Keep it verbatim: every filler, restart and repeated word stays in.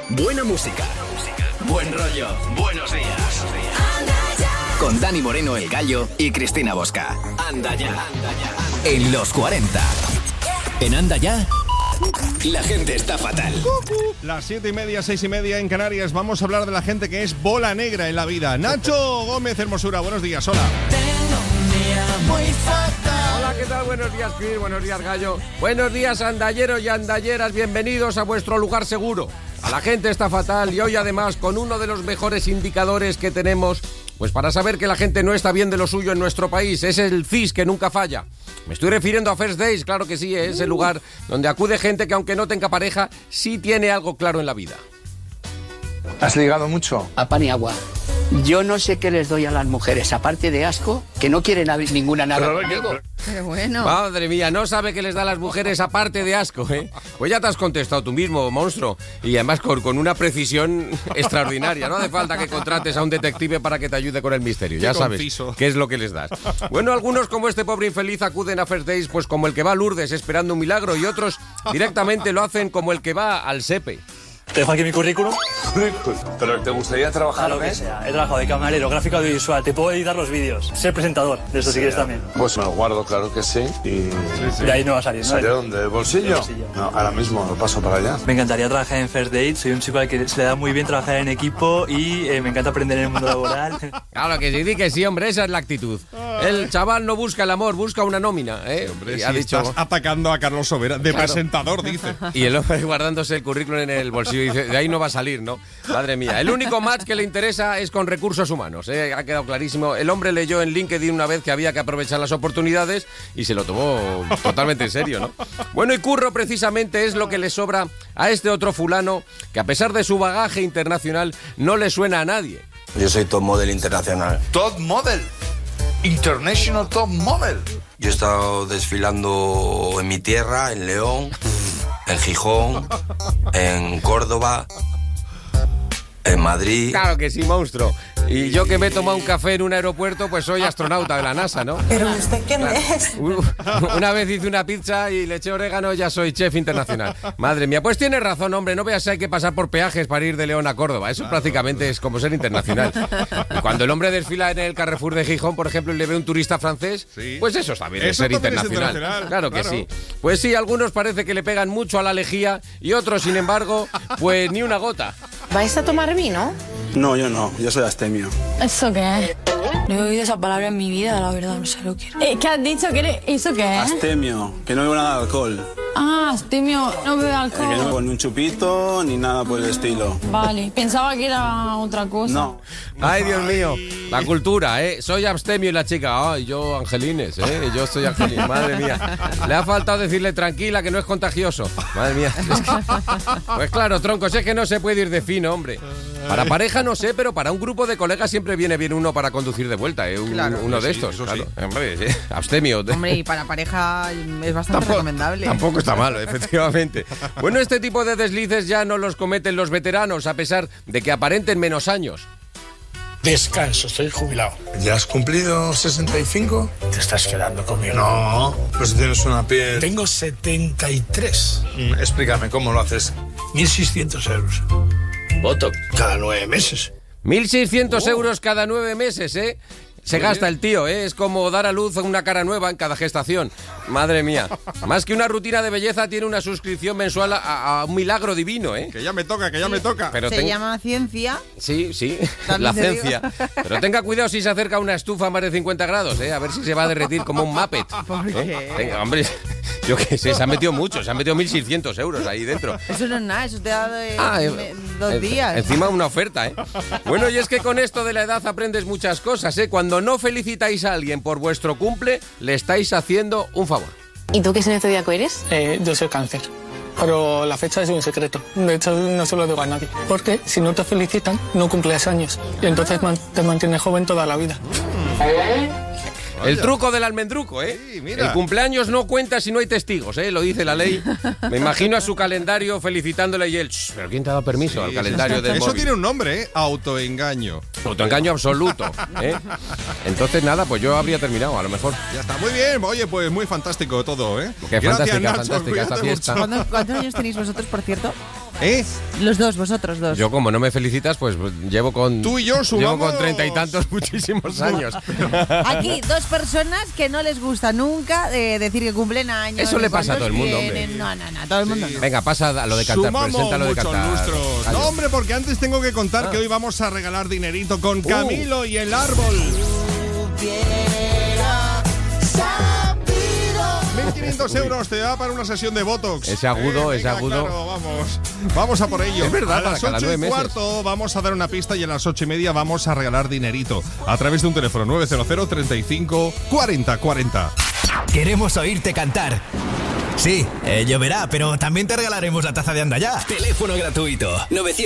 buena música, buen rollo, buenos días. Con Dani Moreno, el Gallo, y Cristina Bosca. Anda ya, en los cuarenta. En Anda ya, la gente está fatal. Las siete y media, seis y media en Canarias. Vamos a hablar de la gente que es bola negra en la vida. Nacho Gómez Hermosura, buenos días, hola. Tengo un día muy fatal. Hola, ¿qué tal? Buenos días, Chris. Buenos días, Gallo. Buenos días, andalleros y andalleras. Bienvenidos a vuestro lugar seguro. A la gente está fatal y hoy además con uno de los mejores indicadores que tenemos, pues para saber que la gente no está bien de lo suyo en nuestro país. Es el C I S que nunca falla. Me estoy refiriendo a First Days, claro que sí, es el lugar donde acude gente que aunque no tenga pareja, sí tiene algo claro en la vida. ¿Has ligado mucho? A pan y agua. Yo no sé qué les doy a las mujeres, aparte de asco, que no quieren ab- ninguna nada conmigo. Qué bueno. Madre mía, no sabe qué les da a las mujeres aparte de asco, ¿eh? Pues ya te has contestado tú mismo, monstruo. Y además con, con una precisión extraordinaria. No hace falta que contrates a un detective para que te ayude con el misterio. Ya sabes qué es lo que les das. Bueno, algunos como este pobre infeliz acuden a First Days pues como el que va a Lourdes esperando un milagro y otros directamente lo hacen como el que va al SEPE. Te dejo aquí mi currículum. ¿Pero te gustaría trabajar? A lo que sea. He trabajado de camarero, gráfico audiovisual. Te puedo editar los vídeos. Ser presentador. De eso sí, si quieres también. Pues me lo guardo, claro que sí. Y... Sí, sí. De ahí no va a salir, ¿no? ¿De dónde? ¿Del bolsillo? ¿De bolsillo? No, ahora mismo lo paso para allá. Me encantaría trabajar en First Date. Soy un chico al que se le da muy bien trabajar en equipo y eh, me encanta aprender en el mundo laboral. Claro que sí, di que sí, hombre, esa es la actitud. El chaval no busca el amor, busca una nómina, ¿eh? Sí, hombre, y si ha dicho... estás atacando a Carlos Sobera, de Claro. presentador, dice. Y el hombre guardándose el currículum en el bolsillo y dice, de ahí no va a salir, ¿no? Madre mía. El único match que le interesa es con recursos humanos, ¿eh? Ha quedado clarísimo. El hombre leyó en LinkedIn una vez que había que aprovechar las oportunidades y se lo tomó totalmente en serio, ¿no? Bueno, y curro precisamente es lo que le sobra a este otro fulano que a pesar de su bagaje internacional no le suena a nadie. Yo soy top model internacional. Top model. International top model. Yo he estado desfilando en mi tierra, en León, en Gijón, en Córdoba, en Madrid. Claro que sí, monstruo. Y yo que me he tomado un café en un aeropuerto, pues soy astronauta de la NASA, ¿no? ¿Pero usted quién es? Uh, una vez hice una pizza y le eché orégano, ya soy chef internacional. Madre mía, pues tienes razón, hombre, no veas si hay que pasar por peajes para ir de León a Córdoba. Eso prácticamente es como ser internacional. Y cuando el hombre desfila en el Carrefour de Gijón, por ejemplo, y le ve un turista francés, Sí. pues eso también es Eso ser también es internacional. internacional, Claro que claro. sí. Pues sí, algunos parece que le pegan mucho a la lejía y otros, sin embargo, pues ni una gota. ¿Vais a tomar vino? No, yo no, yo soy astemio. ¿Eso qué es? No he oído esa palabra en mi vida, la verdad, no sé lo que es. ¿Qué has dicho? ¿Qué eres? ¿Eso qué es? Astemio, que no bebo nada de alcohol. Ah, astemio, no bebe Que no alcohol. bebo ni un chupito ni nada por el estilo. Vale, pensaba que era otra cosa. No. Ay, Dios mío, la cultura, ¿eh? Soy abstemio y la chica, ay, yo Angelines, ¿eh? Yo soy Angelines, madre mía. Le ha faltado decirle tranquila que no es contagioso. Madre mía. Es que... Pues claro, troncos, es que no se puede ir de fino, hombre. Para pareja no sé, pero para un grupo de colegas siempre viene bien uno para conducir de vuelta, ¿eh? Un- Claro. uno de Sí, estos, eso claro. sí. Hombre, sí, abstemio. Hombre, y para pareja es bastante Tampoco- recomendable. Tampoco está malo, efectivamente. Bueno, este tipo de deslices ya no los cometen los veteranos, a pesar de que aparenten menos años. Descanso, estoy jubilado. ¿Ya has cumplido sesenta y cinco? Te estás quedando conmigo. No, pues tienes una piel... Tengo setenta y tres. Mm, Explícame, ¿cómo lo haces? mil seiscientos euros. Voto. Cada nueve meses. mil seiscientos euros cada nueve meses, ¿eh? Se gasta el tío, ¿eh? Es como dar a luz una cara nueva en cada gestación. Madre mía. Más que una rutina de belleza, tiene una suscripción mensual a, a un milagro divino, ¿eh? Que ya me toca, que ya me toca. Pero Se ten- llama ciencia. Sí, sí, También la te digo. ciencia. Pero tenga cuidado si se acerca a una estufa a más de cincuenta grados, ¿eh? A ver si se va a derretir como un Muppet. ¿Por ¿eh? qué? Venga, hombre, yo qué sé, se han metido mucho, se han metido mil seiscientos euros ahí dentro. Eso no es nada, eso te da de, Ah, eh, me- dos en- días. Encima una oferta, ¿eh? Bueno, y es que con esto de la edad aprendes muchas cosas, ¿eh? Cuando no felicitáis a alguien por vuestro cumple, le estáis haciendo un favor. ¿Y tú qué signo zodiaco eres? Eh, yo soy cáncer. Pero la fecha es un secreto. De hecho, no se lo digo a nadie. Porque si no te felicitan, no cumples años. Y entonces man- te mantienes joven toda la vida. El truco del almendruco, ¿eh? Sí, mira. El cumpleaños no cuenta si no hay testigos, ¿eh? Lo dice la ley. Me imagino a su calendario felicitándole y él... "Shh, ¿pero quién te ha dado permiso al calendario del Eso móvil?". tiene un nombre, ¿eh? Autoengaño. Autoengaño absoluto, ¿eh? Entonces, nada, pues yo habría terminado, a lo mejor. Ya está, muy bien. Oye, pues muy fantástico todo, ¿eh? Qué Gracias, fantástica, Nacho, fantástica esta cuídate fiesta. mucho. ¿Cuántos, cuántos años tenéis vosotros, por cierto? ¿Eh? Los dos, vosotros dos. Yo, como no me felicitas, pues llevo con... Tú y yo sumamos... Llevo con treinta y tantos muchísimos años. Aquí, dos personas que no les gusta nunca eh, decir que cumplen años. Eso le pasa a cuántos todo el mundo, tienen. hombre. No, no, no, todo el mundo no. Venga, pasa a lo de cantar, Sumamos presenta lo de muchos cantar. lustros. Adiós. No, hombre, porque antes tengo que contar Ah. que hoy vamos a regalar dinerito con Uh. Camilo y el árbol. mil quinientos euros te da para una sesión de Botox. Ese agudo, ese venga, agudo. Claro, vamos. Vamos a por ello. Es verdad, a para las cada ocho nueve y meses. cuarto vamos a dar una pista y a las ocho y media vamos a regalar dinerito a través de un teléfono nueve cero cero, treinta y cinco, cuarenta, cuarenta. Queremos oírte cantar. Sí, eh, lloverá, pero también te regalaremos la taza de Anda Ya. Teléfono gratuito. novecientos